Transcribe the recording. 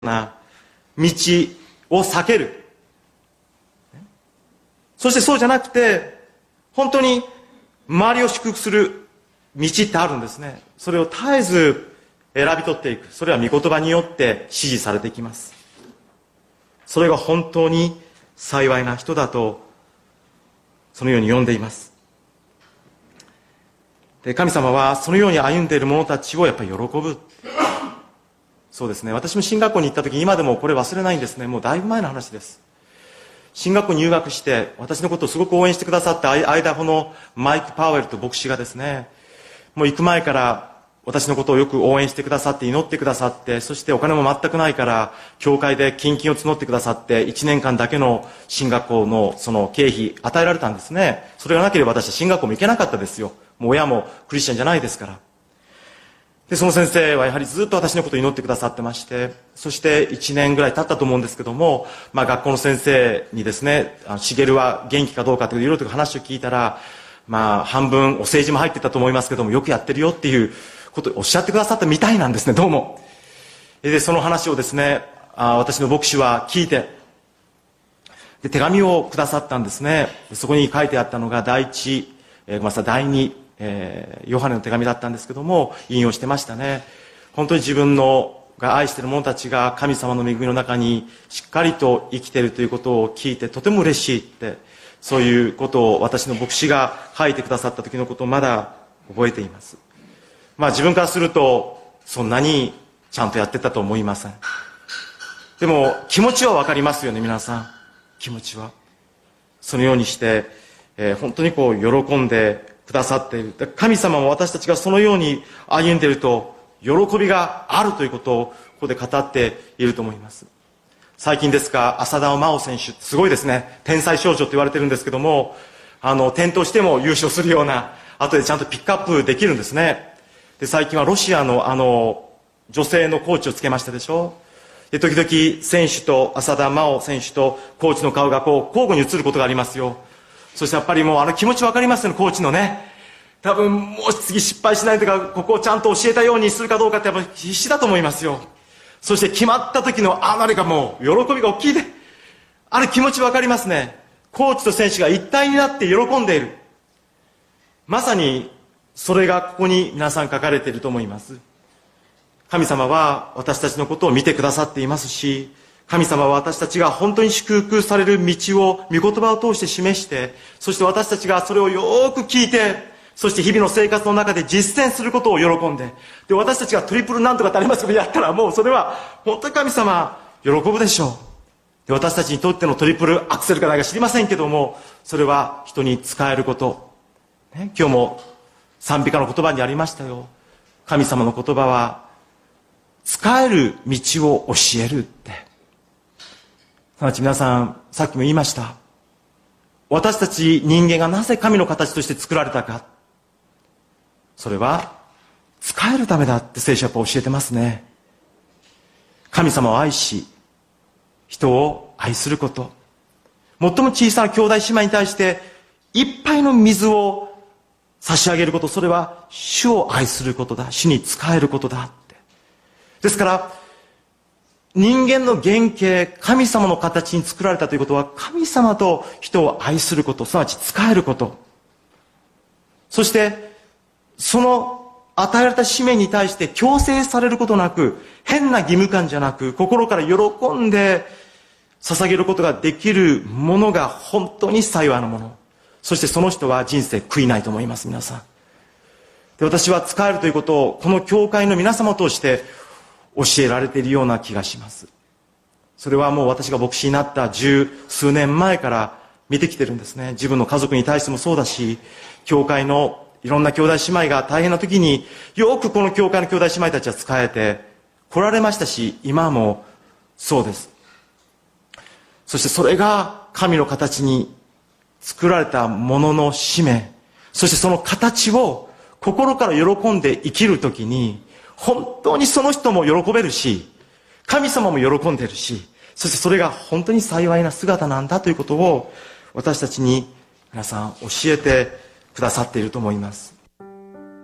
な道を避ける。そしてそうじゃなくて、本当に周りを祝福する道ってあるんですね。それを絶えず選び取っていく。それは御言葉によって指示されていきます。それが本当に幸いな人だと、そのように呼んでいます。で、神様はそのように歩んでいる者たちをやっぱり喜ぶ。そうですね。私も進学校に行った時、今でもこれ忘れないんですね。もうだいぶ前の話です。進学校に入学して、私のことをすごく応援してくださったアイダホのマイク・パウエルと牧師がですね、もう行く前から私のことをよく応援してくださって、祈ってくださって、そしてお金も全くないから、教会で献金を募ってくださって、1年間だけの進学校のその経費与えられたんですね。それがなければ私は進学校も行けなかったですよ。もう親もクリスチャンじゃないですから。で、その先生はやはりずっと私のことを祈ってくださってまして、そして1年ぐらい経ったと思うんですけども、学校の先生にですね、茂は元気かどうかといういろいろと話を聞いたら、半分お政治も入ってたと思いますけども、よくやってるよっていうことをおっしゃってくださったみたいなんですね、どうも。で、その話をですね、私の牧師は聞いて、で、手紙をくださったんですね。そこに書いてあったのが第2、ヨハネの手紙だったんですけども、引用してましたね。本当に自分が愛している者たちが神様の恵みの中にしっかりと生きているということを聞いてとても嬉しいって、そういうことを私の牧師が書いてくださった時のことをまだ覚えています。自分からするとそんなにちゃんとやってたと思いません。でも気持ちはわかりますよね、皆さん。気持ちはそのようにして、本当に喜んでくださっている。神様も私たちがそのように歩んでいると喜びがあるということをここで語っていると思います。最近ですが、浅田真央選手、すごいですね。天才少女と言われてるんですけども、転倒しても優勝するような、後でちゃんとピックアップできるんですね。で、最近はロシアの女性のコーチをつけましたでしょ。で、時々選手と、浅田真央選手とコーチの顔が交互に映ることがありますよ。そしてやっぱりもう気持ちわかりますよね、コーチのね。多分もう次失敗しないとか、ここをちゃんと教えたようにするかどうかってやっぱ必死だと思いますよ。そして決まった時のがもう喜びが大きいで、気持ちわかりますね。コーチと選手が一体になって喜んでいる。まさにそれがここに皆さん書かれていると思います。神様は私たちのことを見てくださっていますし、神様は私たちが本当に祝福される道を御言葉を通して示して、そして私たちがそれをよーく聞いて、そして日々の生活の中で実践することを喜んで、で、私たちがトリプルなんとかってありますけど、やったらもうそれは本当に神様喜ぶでしょう。で、私たちにとってのトリプルアクセルかないか知りませんけども、それは人に使えること。ね、今日も賛美歌の言葉にありましたよ。神様の言葉は、使える道を教えるって。すなわち皆さん、さっきも言いました。私たち人間がなぜ神の形として作られたか。それは、使えるためだって聖書はやっぱ教えてますね。神様を愛し、人を愛すること。最も小さな兄弟姉妹に対して、一杯の水を差し上げること。それは、主を愛することだ。主に仕えることだって。ですから、人間の原型、神様の形に作られたということは、神様と人を愛すること、すなわち仕えること。そして、その与えられた使命に対して強制されることなく、変な義務感じゃなく、心から喜んで捧げることができるものが本当に幸いなもの。そしてその人は人生悔いないと思います、皆さん。で、私は仕えるということを、この教会の皆様を通して教えられているような気がします。それはもう私が牧師になった十数年前から見てきてるんですね。自分の家族に対してもそうだし、教会のいろんな兄弟姉妹が大変な時によくこの教会の兄弟姉妹たちは仕えて来られましたし、今もそうです。そしてそれが神の形に作られたものの使命、そしてその形を心から喜んで生きる時に本当にその人も喜べるし、神様も喜んでるし、そしてそれが本当に幸いな姿なんだということを私たちに皆さん教えてくださっていると思います。